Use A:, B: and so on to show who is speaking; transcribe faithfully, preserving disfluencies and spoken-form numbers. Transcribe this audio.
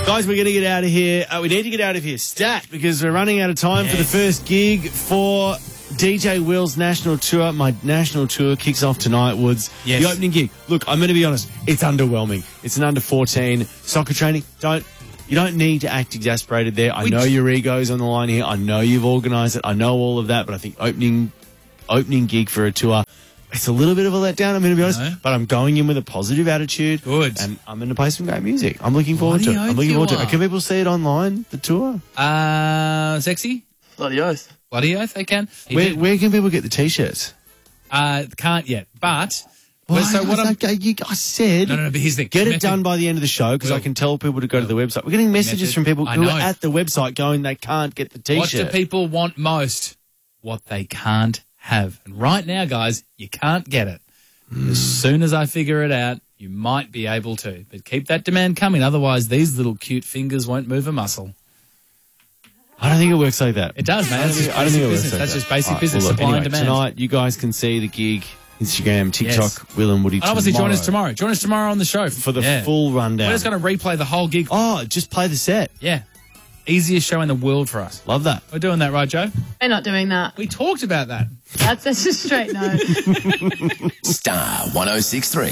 A: Guys, we're going to get out of here. Uh, we need to get out of here stat because we're running out of time yes. for the first gig for D J Will's national tour. My national tour kicks off tonight, Woods.
B: Yes.
A: The opening gig. Look, I'm going to be honest. It's underwhelming. It's an under fourteen soccer training. Don't... You don't need to act exasperated there. I
B: Which,
A: know your ego's on the line here. I know you've organised it. I know all of that. But I think opening opening gig for a tour, it's a little bit of a letdown, I'm going to be honest.
B: No.
A: But I'm going in with a positive attitude.
B: Good.
A: And I'm going to play some great music. I'm looking forward
B: Bloody
A: to it. I'm
B: oath
A: looking
B: you
A: forward to
B: are.
A: it. Can people see it online, the tour?
B: Uh, sexy?
C: Bloody oath.
B: Bloody oath, they can. He
A: Where,
B: did-
A: where can people get the T-shirts?
B: Uh, can't yet, but...
A: Why?
B: but so what I'm...
A: I, you, I said...
B: No, no, no, but here's the...
A: Get it
B: method-
A: done by the end of the show because
B: Will.
A: I can tell people to go to the website. We're getting messages
B: Method.
A: from people
B: I
A: who
B: know.
A: are at the website going they can't get the T-shirt.
B: What do people want most? What they can't have. And right now, guys, you can't get it. Mm. As soon as I figure it out, you might be able to. But keep that demand coming. Otherwise, these little cute fingers won't move a muscle.
A: I don't think it works like that.
B: It does, man.
A: I don't
B: That's
A: think,
B: just
A: I don't think it
B: basic
A: works
B: business.
A: like
B: That's
A: that.
B: just basic
A: All right,
B: business,
A: well, look,
B: supply and
A: anyway,
B: demand.
A: Tonight, you guys can see the gig, Instagram, TikTok,
B: Yes.
A: Will and Woody
B: And obviously, join us
A: tomorrow
B: tomorrow. Join us tomorrow on the show.
A: for the
B: Yeah.
A: full rundown.
B: We're just going to replay the whole gig.
A: Oh, just play the set.
B: Yeah. Easiest show in the world for us.
A: Love that.
B: We're doing that, right, Joe?
D: We're not doing that.
B: We talked about that.
D: That's, that's a straight no.
E: Star one oh six three.